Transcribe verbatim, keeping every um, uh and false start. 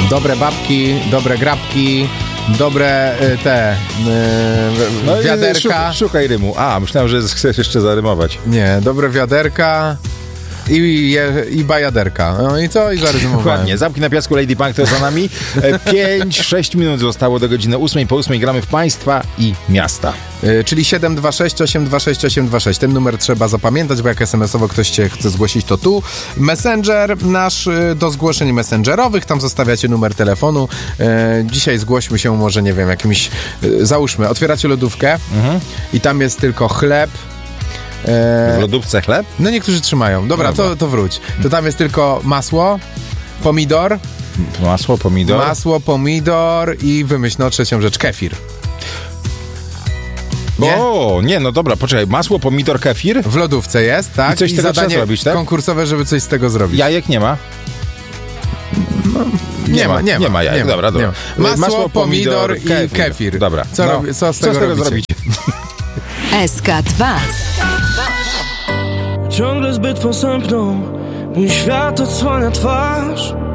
Dobre babki, dobre grabki, dobre y, te y, no wiaderka. Szukaj, szukaj rymu. A, myślałem, że chcesz jeszcze zarymować. Nie, dobre wiaderka i, je, i bajaderka. No i co? I zarezumowałem. Dokładnie. Zamki na piasku, Lady Punk to za nami. pięć sześć minut zostało do godziny ósmej. Po ósmej gramy w państwa i miasta. Y, czyli siedem dwa sześć osiem dwa sześć osiem dwa sześć. Ten numer trzeba zapamiętać, bo jak es em esowo ktoś cię chce zgłosić, to tu. Messenger nasz y, do zgłoszeń messengerowych. Tam zostawiacie numer telefonu. Y, dzisiaj zgłośmy się może, nie wiem, jakimś... Y, załóżmy, otwieracie lodówkę mhm. i tam jest tylko chleb. W lodówce chleb? No niektórzy trzymają. Dobra, Dobra. To, to wróć. To tam jest tylko masło, pomidor. Masło, pomidor. Masło, pomidor i wymyśl, no trzecią rzecz, kefir. Nie? O, nie, no dobra, poczekaj. Masło, pomidor, kefir? W lodówce jest, tak? I coś I z tego zadanie trzeba zrobić, tak? konkursowe, żeby coś z tego zrobić. Jajek nie ma? No, nie, nie ma, nie ma. Nie ma jajek, nie dobra, dobra. Masło, Masło, pomidor, pomidor i kefir. kefir. Dobra. Co, no. robi, co z tego, co z tego robicie? zrobicie? S K dwa. Ciągle zbyt posępną, mój świat odsłania twarz.